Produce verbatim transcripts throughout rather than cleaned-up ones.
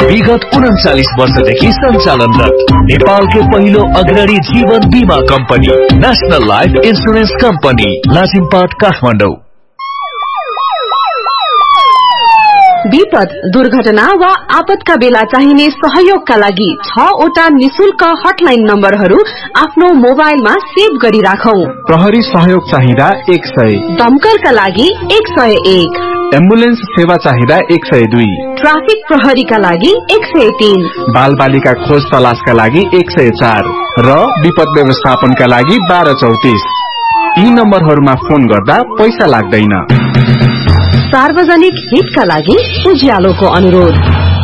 विगत उन्चालीस वर्षदेखि सञ्चालनरत नेपालकै पहिलो अग्रणी जीवन बीमा company national life insurance company Lazimpat Kathmandu. विपद, दुर्घटना वा आपतका बेला चाहिने सहयोगका लागि छवटा निशुल्क हटलाइन नम्बरहरू आफ्नो मोबाइलमा सेभ गरी राखौं। प्रहरी सहयोग चाहिँदा एक सय, दमकलका लागि एक सय एक, एम्बुलेन्स सेवा चाहिँदा एक सय दुई, ट्राफिक प्रहरीका लागि एक सय तीन, बाल बालिका खोज तलासका लागि एक सय चार र विपद व्यवस्थापनका लागि बाह्र चौतिस। यी नम्बरहरूमा फोन गर्दा पैसा लाग्दैन। सार्वजनिक हितका लागि उज्यालोको अनुरोध।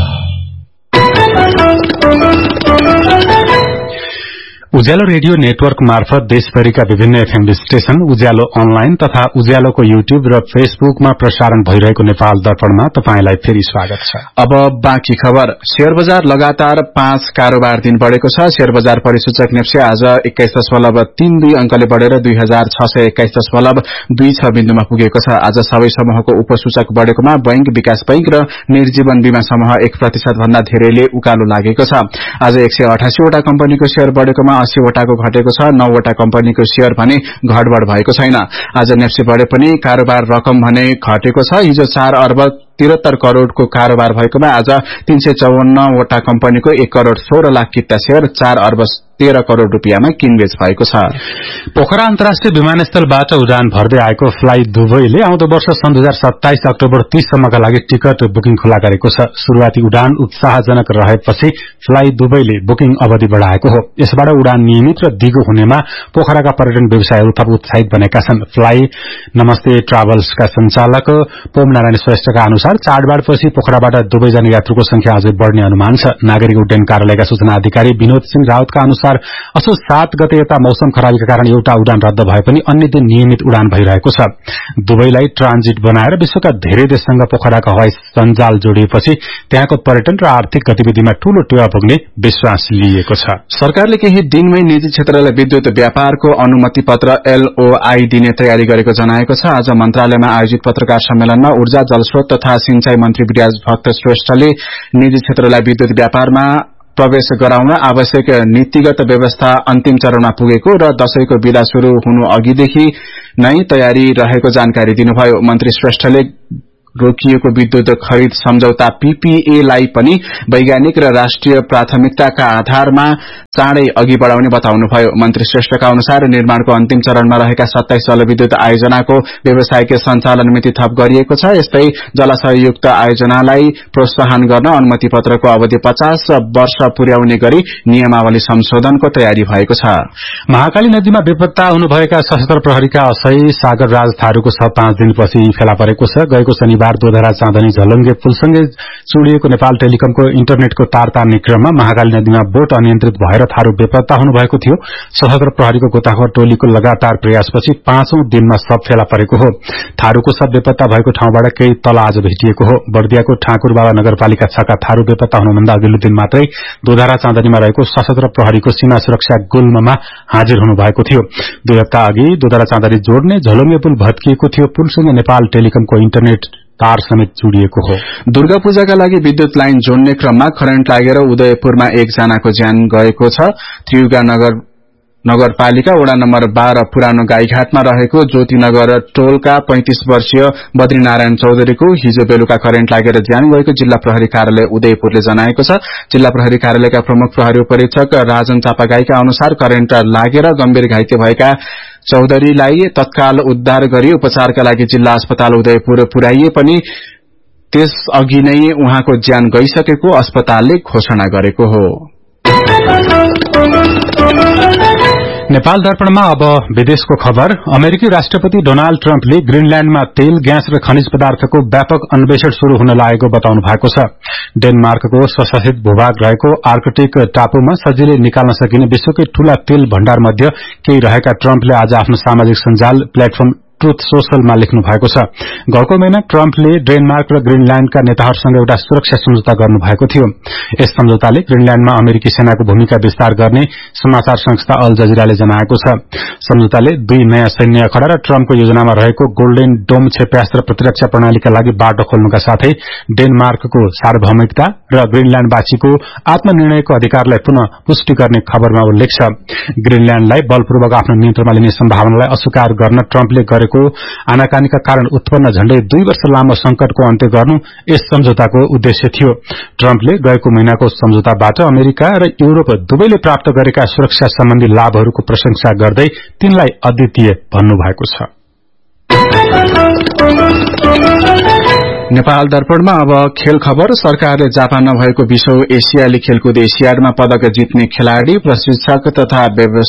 उज्यालो रेडियो नेटवर्क मार्फत देशभरिका विभिन्न एफएम स्टेशन, उज्यालो अनलाइन तथा उज्यालोको युट्युब र फेसबुकमा प्रसारण भइरहेको नेपाल दर्पणमा तपाईंलाई फेरि स्वागत छ। अब बाँकी खबर। शेयर बजार लगातार पाँच कारोबार दिन बढ़ेको छ। शेयर बजार परिसूचक नेप्से आज एक्काइस दशमलव तीन दुई अंकले बढ़ेर दुई हजार छ सय एक्काइस दशमलव दुई छ बिन्दुमा पुगेको छ। आज सबै समूहको उपसूचक बढ़ेकोमा बैंक, विकास बैंक र निर्जीवन बीमा समूह एक प्रतिशत भन्दा धेरैले उकालो लागेको छ। आज एक सय अठासीवटा कम्पनीको शेयर बढ़ेकोमा अस्सी वटाको घटेको छ। नौवटा कम्पनीको शेयर भने घटबढ़ भएको छैन। आज नेप्से बढे पनि कारोबार रकम भने घटेको छ। हिजो चार अर्ब तिहत्तर करोड़को कारोबार भएकोमा आज तीन सय चौवन्नवटा कम्पनीको एक करोड़ सोह्र लाख किता शेयर चार अर्ब तेह्र करोड़ रूपियाँमा किनबेच भएको छ। पोखरा अन्तर्राष्ट्रिय विमानस्थलबाट उडान भर्दै आएको फ्लाइ दुबईले आउँदो वर्ष सन् दुई हजार सत्ताइस अक्टोबर तीससम्मका लागि टिकट बुकिङ खुला गरेको छ। शुरूआती उडान उत्साहजनक रहेपछि फ्लाइ दुबईले बुकिङ अवधि बढ़ाएको हो। यसबाट उडान नियमित र दिगो हुनेमा पोखराका पर्यटन व्यवसायहरू थप उत्साहित बनेका छन्। फ्लाइ नमस्ते ट्राभल्सका संचालक पोम नारायण श्रेष्ठका अनुसार चाडबाडपछि पोखराबाट दुबई जाने यात्रुको संख्या अझै बढ़ने अनुमान छ। नागरिक उड्डयन कार्यालयका सूचना अधिकारी विनोद सिंह रावतका अनुसार असो सात गते यता मौसम खराबीका कारण एउटा उडान रद्द भए पनि अन्य दिन नियमित उडान भइरहेको छ। दुबईलाई ट्रान्जिट बनाएर विश्वका धेरै देशसँग पोखराका हवाई सञ्जाल जोडिएपछि त्यहाँको पर्यटन र आर्थिक गतिविधिमा ठूलो टेवा पुग्ने विश्वास लिएको छ। सरकारले केही दिनमै निजी क्षेत्रलाई विद्युत व्यापारको अनुमति पत्र एलओआई दिने तयारी गरेको जनाएको छ। आज मन्त्रालयमा आयोजित पत्रकार सम्मेलनमा ऊर्जा, जलस्रोत तथा सिंचाई मन्त्री विराज भक्त श्रेष्ठले निजी क्षेत्रलाई विद्युत व्यापारमा प्रवेश गराउन आवश्यक नीतिगत व्यवस्था अन्तिम चरणमा पुगेको र दशैंको बिदा शुरू हुनु अघिदेखि नै तयारी रहेको जानकारी दिनुभयो। मन्त्री श्रेष्ठले रोकिएको विद्युत खरिद सम्झौता पीपीए लाई पनि वैज्ञानिक र राष्ट्रिय प्राथमिकताका आधारमा चाँडै अघि बढ़ाउने बताउनुभयो। मन्त्री श्रेष्ठका अनुसार निर्माणको अन्तिम चरणमा रहेका सत्ताइस जलविद्युत आयोजनाको व्यवसायिक सञ्चालन मिति थप गरिएको छ। यस्तै जलाशययुक्त आयोजनालाई प्रोत्साहन गर्न अनुमति पत्रको अवधि पचास वर्ष पुर्याउने गरी नियमावली संशोधनको तयारी भएको छ। महाकाली नदीमा बेपत्ता हुनुभएका सशस्त्र प्रहरीका असै सागर राज थारूको शव पाँच दिनपछि फेला परेको छ। गएको शनिबार दोधरा चाँदनी झलङ्गे पुलसँगै चुडिएको नेपाल टेलिकमको इन्टरनेटको तार तार्ने क्रममा महाकाली नदीमा बोट अनियन्त्रित भएर थारू बेपत्ता हुनुभएको थियो। सशस्त्र प्रहरीको गोताखोर टोलीको लगातार प्रयासपछि पाँचौं दिनमा शव फेला परेको हो। थारूको शव बेपत्ता भएको ठाउँबाट केही तल आज भेटिएको हो। बर्दियाको ठाकुरबाबा नगरपालिका छका थारू बेपत्ता हुनुभन्दा अघिल्लो दिन मात्रै दोधरा चाँदनीमा रहेको सशस्त्र प्रहरीको सीमा सुरक्षा गुल्ममा हाजिर हुनुभएको थियो। दुई हप्ता अघि दोधरा चाँदनी जोड्ने झलङ्गे पुल भत्किएको थियो। पुलसँगै नेपाल टेलिकमको इन्टरनेट तार समेत चुडिएको हो। दुर्गा पूजाका लागि विद्युत लाइन जोड्ने क्रममा करेन्ट लागेर उदयपुरमा एकजनाको ज्यान गएको छ। त्रियुगा नगर नगरपालिका वडा नम्बर बाह्र पुरानो गाईघाटमा रहेको ज्योतिनगर टोलका पैंतीस वर्षीय बद्रीनारायण चौधरीको हिजो बेलुका करेन्ट लागेर ज्यान गएको जिल्ला प्रहरी कार्यालय उदयपुरले जनाएको छ। जिल्ला प्रहरी कार्यालयका प्रमुख प्रहरी उपरीक्षक राजन चापागाईका अनुसार करेन्ट लागेर गम्भीर घाइते भएका चौधरीलाई तत्काल उद्धार गरी उपचारका लागि जिल्ला अस्पताल उदयपुर पुर्याइए पनि त्यस अघि नै उहाँको ज्यान गइसकेको अस्पतालले घोषणा गरेको हो। नेपाल दर्पणमा अब विदेशको खबर। अमेरिकी राष्ट्रपति डोनाल्ड ट्रम्पले ग्रीनल्याण्डमा तेल, ग्यास र खनिज पदार्थको व्यापक अन्वेषण शुरू हुन लागेको बताउनु भएको छ। डेनमार्कको स्वशासित भूभाग रहेको आर्कटिक टापुमा सजिलै निकाल्न सकिने विश्वकै ठूला तेल भण्डार मध्ये केही रहेका ट्रम्पले आज आफ्नो सामाजिक सञ्जाल प्लेटफर्म ट्रुथ सोशलमा लेख्नु भएको छ। गएको महिना ट्रम्पले डेनमार्क र ग्रीनल्याण्डका नेताहरूसँग एउटा सुरक्षा सम्झौता गर्नु भएको थियो। यस सम्झौताले ग्रीनल्याण्डमा अमेरिकी सेनाको भूमिका विस्तार गर्ने समाचार संस्था अल जजिराले जनाएको छ। सम्झौताले दुई नयाँ सैन्य अखडा र ट्रम्पको योजनामा रहेको गोल्डन डोम क्षेप्यास्त्र प्रतिरक्षा प्रणालीका लागि बाटो खोल्नुका साथै डेनमार्कको सार्वभौमिकता र ग्रीनल्याण्डवासीको आत्मनिर्णयको अधिकारलाई पुनः पुष्टि गर्ने खबरमा उल्लेख छ। ग्रीनल्याण्डलाई बलपूर्वक आफ्नो नियन्त्रणमा लिने सम्भावनालाई अस्वीकार गर्न ट्रम्पले गरेको आनाकानीका कारण उत्पन्न झण्डै दुई वर्ष लामो संकटको अन्त्य गर्नु यस सम्झौताको उद्देश्य थियो। ट्रम्पले गएको महिनाको सम्झौताबाट अमेरिका र युरोप दुवैले प्राप्त गरेका सुरक्षा सम्बन्धी लाभहरूको प्रशंसा गर्दै तिनलाई अद्वितीय भन्नुभएको छ। नेपाल दर्पणमा अब खेल खबर। सरकारले जापानमा भएको बीसौं एसियाली खेलकुद एसियाडमा पदक जित्ने खेलाड़ी, प्रशिक्षक तथा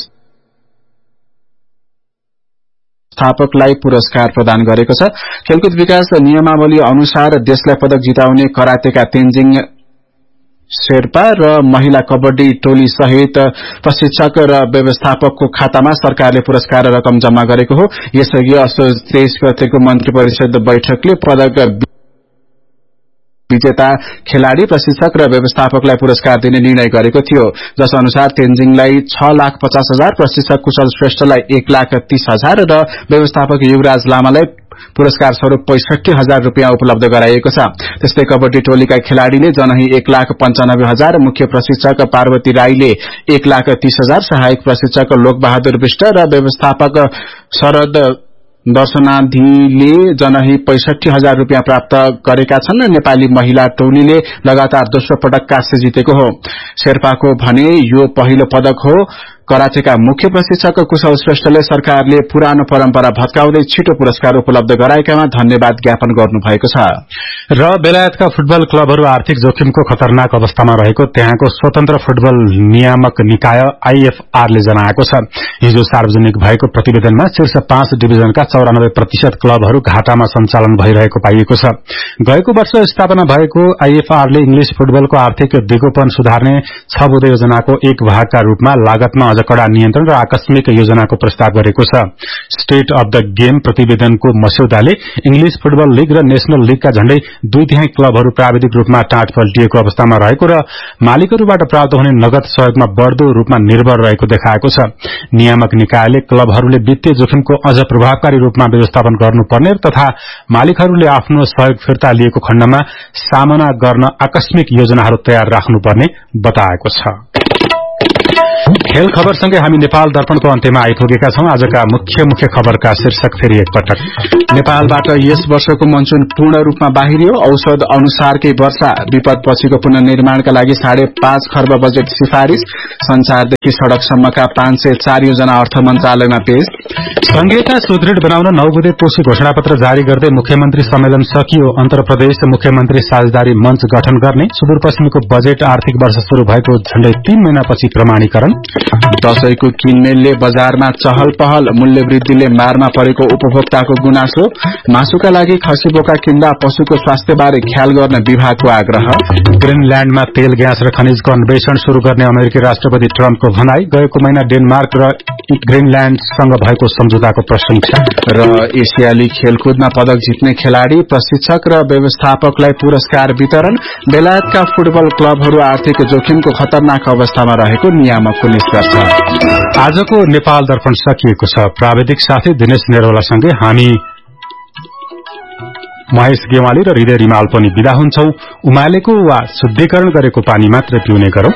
व्यवस्थापकलाई पुरस्कार प्रदान गरेको छ। खेलकुद विकास नियमावली अनुसार देशलाई पदक जिताउने करातेका तेन्जिङ शेर्पा र महिला कबड्डी टोली सहित प्रशिक्षक र व्यवस्थापकको खातामा सरकारले पुरस्कार रकम जम्मा गरेको हो। यसअघि असोज तेइस गतेको मन्त्री परिषद बैठकले पदक विजेता खेलाड़ी, प्रशिक्षक र व्यवस्थापकलाई पुरस्कार दिने निर्णय गरेको थियो, जस अनुसार तेन्जिङलाई छ लाख पचास हजार, प्रशिक्षक कुशल श्रेष्ठलाई एक लाख तीस हजार र व्यवस्थापक युवराज लामालाई पुरस्कार स्वरूप पैंसठी हजार रूपियाँ उपलब्ध गराइएको छ। त्यस्तै कबड्डी टोलीका खेलाड़ीले जनही एक लाख पञ्चानब्बे हजार, मुख्य प्रशिक्षक पार्वती राईले एक लाख तीस हजार, सहायक प्रशिक्षक लोकबहादुर विष्ट र व्यवस्थापक शरद दर्शनाधिले जनही पैंसठी हजार रूपियाँ प्राप्त गरेका छन्। नेपाली महिला टोलीले लगातार दोस्रो पटक काँस्य जितेको हो। शेर्पाको भने यो पहिलो पदक हो। कराटेका मुख्य प्रशिक्षक कुशल श्रेष्ठले सरकारले पुरानो परम्परा भत्काउँदै छिटो पुरस्कार उपलब्ध गराएकामा धन्यवाद ज्ञापन गर्नुभएको छ। र बेलायतका फुटबल क्लबहरू आर्थिक जोखिमको खतरनाक अवस्थामा रहेको त्यहाँको स्वतन्त्र फुटबल नियामक निकाय आईएफआरले जनाएको छ। हिजो सार्वजनिक भएको प्रतिवेदनमा शीर्ष पाँच डिभिजनका चौरानब्बे प्रतिशत क्लबहरू घाटामा सञ्चालन भइरहेको पाइएको छ। गएको वर्ष स्थापना भएको आईएफआरले इंग्लिश फुटबलको आर्थिक दिगोपन सुधार्ने छ बुँदे योजनाको एक भागका रूपमा लागतमा अझ कड़ा नियन्त्रण र आकस्मिक योजनाको प्रस्ताव गरेको छ। State of the game प्रतिवेदनको मस्यौदाले English football league र नेशनल लीगका झण्डै दुई तिहाई क्लबहरू प्राविधिक रूपमा टाँट पल्टिएको अवस्थामा रहेको र मालिकहरूबाट प्राप्त हुने नगद सहयोगमा बढ़दो रूपमा निर्भर रहेको देखाएको छ। नियामक निकायले क्लबहरूले वित्तीय जोखिमको अझ प्रभावकारी रूपमा व्यवस्थापन गर्नुपर्ने तथा मालिकहरूले आफ्नो सहयोग फिर्ता लिएको खण्डमा सामना गर्न आकस्मिक योजनाहरू तयार राख्नुपर्ने बताएको छ। खेल खबरसँगै हामी नेपाल दर्पणको अन्त्यमा आइपुगेका छौं। आजका मुख्य मुख्य खबरका शीर्षक फेरि एकपटक। नेपालबाट यस वर्षको मनसून पूर्ण रूपमा बाहिरियो। औषध अनुसारकै वर्षा, विपद पछिको पुनर्निर्माणका लागि साढे पाँच खर्ब बजेट सिफारिश। संचारदेखि सड़कसम्मका पाँच सय चार योजना अर्थ मन्त्रालयमा पेश। संघीयता सुदृढ़ बनाउन नौ बुँदे कोशी घोषणापत्र जारी गर्दै मुख्यमन्त्री सम्मेलन सकियो। अन्तर प्रदेश मुख्यमन्त्री साझेदारी मञ्च गठन गर्ने। सुदूरपश्चिमको बजेट आर्थिक वर्ष शुरू भएको झण्डै तीन महिनापछि प्रमाणीकरण। दशैंको किनमेलले बजारमा चहल पहल, मूल्य वृद्धिले मारमा परेको उपभोक्ताको गुनासो। मासुका लागि खसी बोका किन्दा पशुको स्वास्थ्यबारे ख्याल गर्न विभागको आग्रह। ग्रीनल्याण्डमा तेल ग्यास र खनिजको अन्वेषण शुरू गर्ने अमेरिकी राष्ट्रपति ट्रम्पको भनाई। गएको महिना डेनमार्क र ग्रीनल्याण्डसँग भएको सम्झौताको प्रशंसा। र एसियाली खेलकुदमा पदक जित्ने खेलाड़ी, प्रशिक्षक र व्यवस्थापकलाई पुरस्कार वितरण। बेलायतका फुटबल क्लबहरू आर्थिक जोखिमको खतरनाक अवस्थामा रहेको नियामकको निष्कर्ष। आजको नेपाल दर्पण सकिएको छ। प्राविधिक साथी दिनेश नेरौलासँगै हामी महेश गेवाली र हृदय रिमाल पनि विदा हुन्छौं। उमालेको वा शुद्धिकरण गरेको पानी मात्र पिउने गरौं।